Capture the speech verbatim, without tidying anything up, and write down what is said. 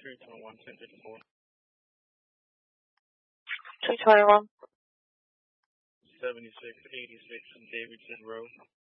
three twenty-one, ten fifty-four. two twenty-one. seventy-six eighty-six Davidson Road.